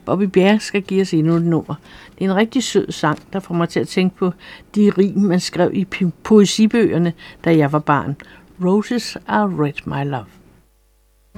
Bobby Bjerre skal give os endnu et nummer. Det er en rigtig sød sang, der får mig til at tænke på de rim, man skrev i poesibøgerne, da jeg var barn. Roses are red, my love.